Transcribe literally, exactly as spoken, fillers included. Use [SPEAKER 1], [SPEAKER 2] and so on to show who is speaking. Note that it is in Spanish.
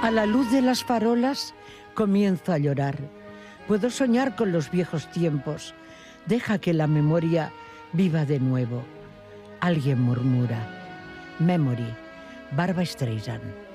[SPEAKER 1] A la luz de las farolas comienzo a llorar. Puedo soñar con los viejos tiempos. Deja que la memoria viva de nuevo. Alguien murmura. Memory, Barbra Streisand.